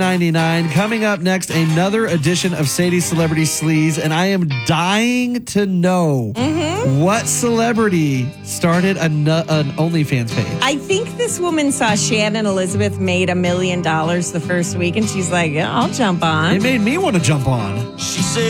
99. Coming up next, another edition of Sadie's Celebrity Sleaze, and I am dying to know what celebrity started an OnlyFans page. I think this woman saw Shannon Elizabeth made $1 million the first week, and she's like, yeah, I'll jump on. It made me want to jump on. She said